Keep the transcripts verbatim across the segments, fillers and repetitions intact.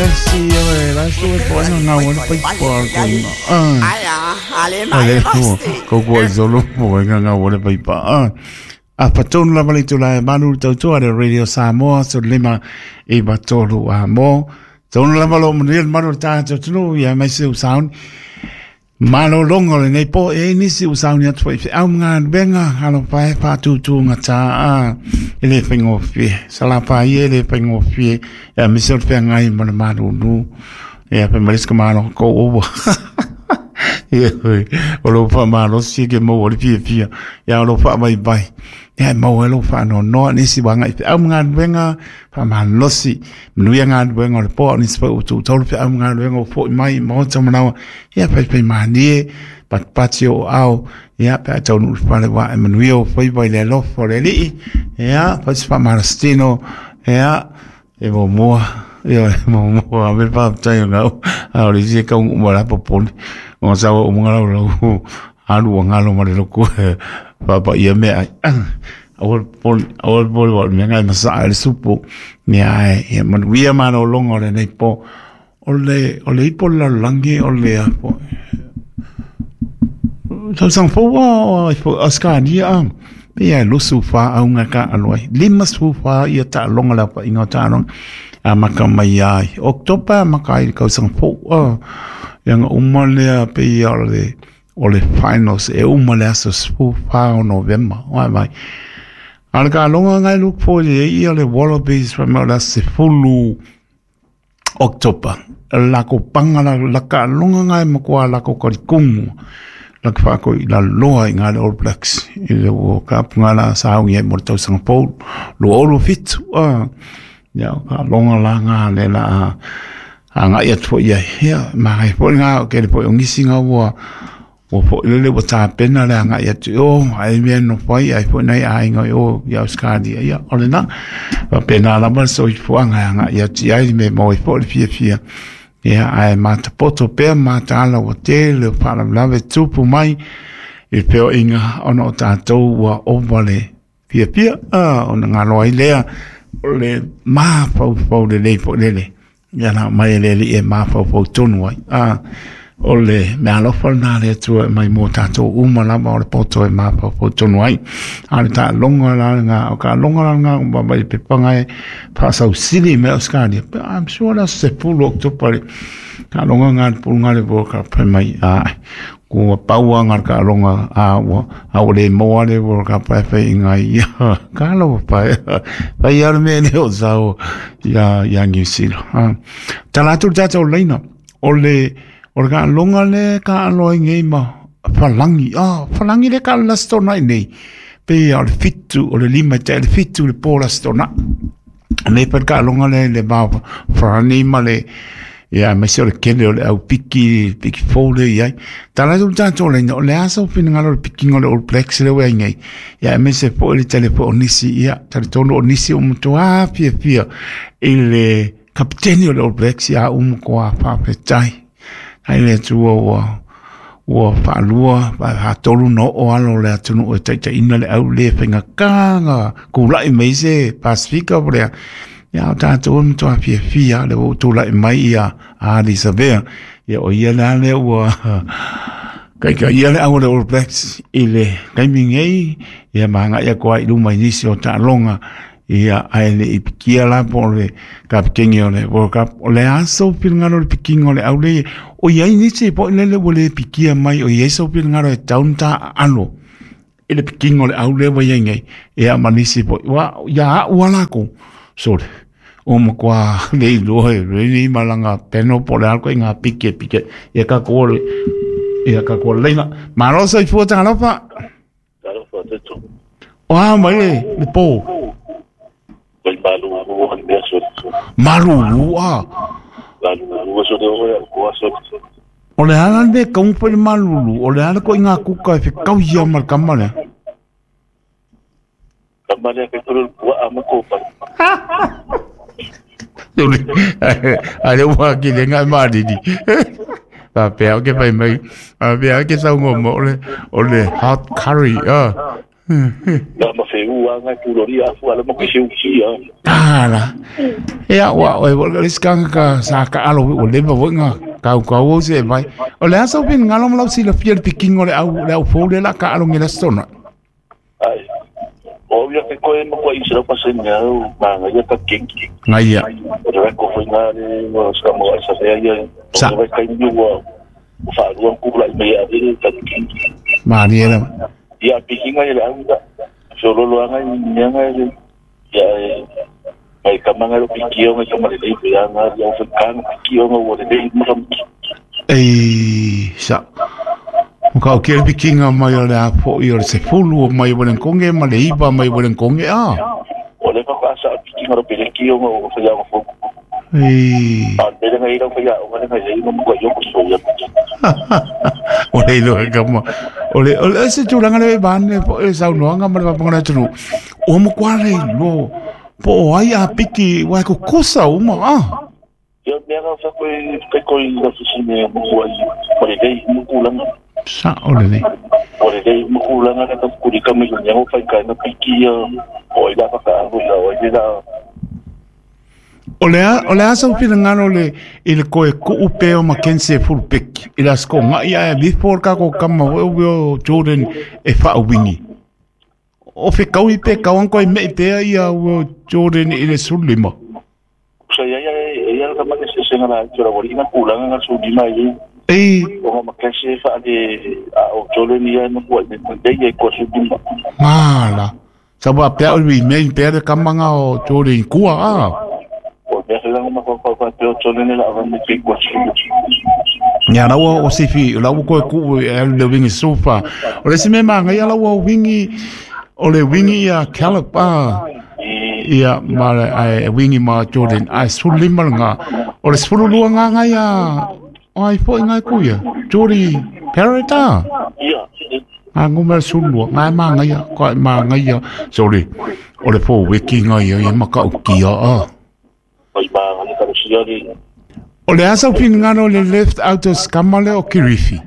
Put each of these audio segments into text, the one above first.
si e la su e poi non ha un pai pa ah ale mai ko ko solo mo nga nga wole pai pa a patonu la vale tu la manu tu tu ada radio Samoa so lima e batolu a mo tonu la valo mo manu ta tu tu ya mai se sound malo longo le nei po e ni si usau ni atu e au nga benga halo pai pa tu tu nga ta a ele pengo fi sala pa ele pengo fi e mi se fe nga i mo malo nu e pe maris ka malo ko o e o lo fa malo si ke mo o fi fi ya lo fa mai bai e mo lo fa no no ni si wanga i au nga benga pa malo si nu ya nga benga le po ni spa tu tu pe au nga benga po mai mo to mo ya pe pe mani pat patio au ya pe to nu pa le wa Emmanuel foi vai le lo for le ya pa pa marstino ya e mo mo ya mo mo a ver pa tai nga a ri se ka mo la po po mo sa o mo la lo alu nga lo ma le ko pa pa ye me awal pol awal pol wa me nga masa al supo ni ai e man wi ma no longo le nei po ole ole po la langi ole a po so sang po wa po askani am pe ya lo sufa au nga ka aloi lima sufa ia ta longa la pa inga ta no a maka mai ai oktoba maka i ka sang po yang umale pe ya le ole finals e umale so sufa november wa mai al ka longa ngai look for ye ia le wallabies from la se fulu oktoba la ko pangala la ka longa ngai mo kwa la ko korikungu la ka ko la loa ngai All Blacks i le o ka ngala sa ngi mo to sang po lo olo fit ah ya ka longa la nga le la anga ia to ia ya mai po nga ke po ngi singa wa o po le le ta pena la nga ia o ai bien no foi ai po nei ai nga o ya skadi ya olena pena la mal so i fo nga nga ia ti ai me mo i po fia fia ya ai mata poto pe mata la hotel para la ve tupu mai il pe inga ono ta to wa ovale fia fia ah ona nga loi le le ma po po le le po le le ya na mai le le e ma po po tonu ai ah ole me alo forna le tu mai mo tato uma la mo le poto e ma po poto noi ale ta longa la nga o ka longa la nga ba ba pe panga pa sa usili me oscadi I'm sure that's se pulo to pare ka longa nga punga le bo ka pe mai a ko pa wa nga ka longa a wa a le mo le bo ka pe pe nga ya ka lo pa pa ya me le o sa o ya ya ngi silo ha ta la tu ta to leina ole orga longa le ka aloi ngei ma falangi ah falangi le ka la stona nei pe al fitu o le lima te le fitu le pola stona le per ka longa le le ba frani ma le ya me se le kele le au piki piki fole ya tala tu tanto le no le aso fin ngalo le piki ngalo All Blacks le we ngei ya me se po le telefone nisi ya tale tono nisi o mto a pia pia il capitano le All Blacks ya um ko a pa pe tai ai le tu o o fa lua ba ha tolu no o alo le tu no te te ina le au le finga kanga ku lai mai se Pacifica bre ya ta tu un to fia fia le o tu lai mai ya a di saber ya o ya la le o kai ka ya le au le All Blacks ile kai mingei ya manga ya ko ai lu mai ni si o ta longa ia ai le ipikia la po le kapkengi o le World Cup o le aso pilngaro le pikingo le au le o iai nisi po le le le pikia mai o iai so pilngaro e taunta alo e le pikingo le au le wai ngai ia manisi po wa ya wala ko so o mo kwa le lo e ni malanga peno po le alko inga pike pike ia ka ko ia ka ko le ma lo so fu ta lo fa ta lo fa te tu wa mai le po malu ah o le ala le kong pe malu o le ala ko inga kuka fe kau ia mar kamale kamale ke tulu wa amako pa Dole ale wa ki le nga mari di pa pe ke pai mai a pe ke sa ngo mo le o le hot curry ah Na ma fe ua nga tu lo ria fu ala mo ke siu ki ya. Ala. Ya wa o e le skanga ka sa ka alo o le ba nga ka ka o se vai. O le aso bin ngalo mo si le fiel piking o le au le au fo le la ka alo ngela stona. Ai. Obvio que ko mo ko isra pa se nga ma nga ya ka king. Nga ya. Ora ko foi nga ni mo sa mo sa ya ya. Sa Ko ka ni wa. Fa ruang ku la me ya ni ka king. Ma ni era. Ya piking nga ya anga. Solo lo anga ni nga ya mai kamanga lo pikio nga kamale dei ya nga ya fa kan pikio nga wo dei mo ei sa ka ke piking mai le apo i se fulu mai bolen konge ma le iba mai bolen konge a ole pa ka sa piking ro pikio nga wo fa ya fo ei an de nga ira fa ya o nga ya mo ko yo ko so ya ole lo ka mo ole ole se tu langa le ban e sa no nga ma pa ngana tu o mo kwale lo po ai a piki wa ko kosa uma a yo me nga fa ko ko ko la oficina mo ko ai por dei mo kulang sa ole le por dei mo kulang na ka ku di ka mi nya mo fa ka na pikio o ida pa ka o la o ida ole ole asa upina ngano le il ko e ku upe o makense full pick ila sko nga ia e before ka ko kama o Jordan e fa wingi o fe kau i pe kau anko i me te ia o Jordan i le sulima sa ya ya ya ka ma se se ngala jora wori na kulang nga sulima i ei o ma ka se fa de o Jordan ia no ko de de ye ko sulima mala sa ba pe o mi me pe de kamanga o Jordan kua a o de se lang ma ko ko ko Jordan la va me ke ko sulima ya la o se fi la o ko ku e le wingi sofa o le se me manga ya la o wingi o le wingi ia kalapa ia mare ai wingi ma Jordan ai sulima nga o le sululu nga nga ia ai fo nga ku ia Jordan perita ia angu mer sulu nga ma nga ia ko ma nga ia sorry o le fo wiki nga ia ia ma ka ki a oi ba nga ka sia di o le asa pin nga no le left out of skamale o kirifi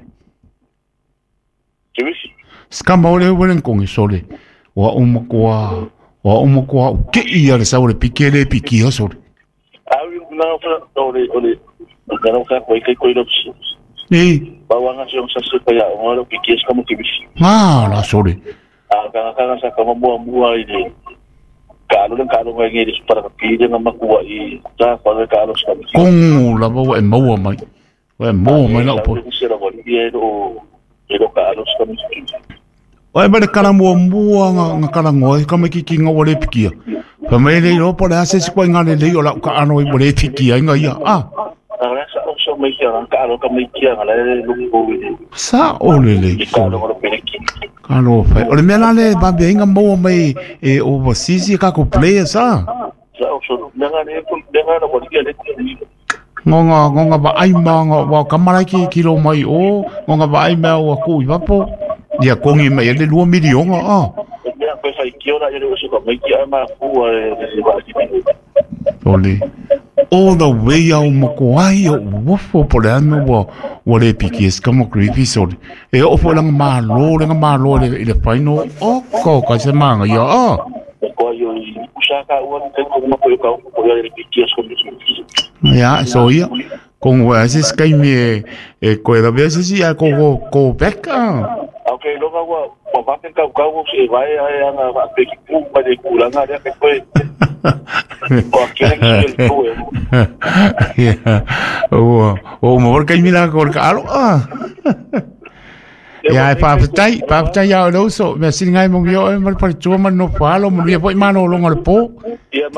kirifi skamale wenen kong sorry wa umo kwa wa umo kwa ke ia le sa o le pikele piki o sorry ai na fa o le o le nga no ka ko ke ko ilo ni ba wa nga se sa se pa ya o lo piki es como kirifi ah la sorry a ka ka sa ka mo mo ai de ka lo ka lo ngai de para ka pide na makua i ta pa ka lo sa kong la bo e mo mai e mo mai la po se la boli e o e lo ka lo sa o e bere kara mua mua nga, nga kara ngoi, ka mai ki ki nga wale pikia. Pa mai rei ropo le ase si koe ngā le lei o lau ka ano i wale pikia inga ia. Ah. Nga sa o sa mai kia, ka ano ka mai kia nga le lupo i. Sa o le lei. I ka ano ka pereki. Ka ano fai. O le mea la le bambi inga maua mai e overseas i ka ko players ah. Sa o sa nga le ko nga na wali kia le Ngonga ngonga ba ai ma nga wa kamara ki kilo mai o ngonga ba ai ma wa ku i vapo. Ia kongi mai ele lua milionga ah. Ia ko sai kia na ele o sa mai kia ma ku e ba ki. Ole. All the way au mokoai o wofo po le anu wa wa le piki es kamo creepy sori. E ofo langa ma lo langa ma lo le le final o ko ka se manga ia ah. Ko yo i usaka o te ko ma ko ka ko le piki es ko ya so ia con wa se skai me e ko da vez si ya ko ko peka. Okay, lo ka wa pa pa ka ka ko se vai a nga va pe ki ku pa de ku la nga ya ke ko ko ki le ki ku ya o o mo ka mi la ko ka alo ah ya pa tai pa tai ya lo so me sin ngai mo yo e mal pa chu man no fa lo mo ye po mano lo ngol po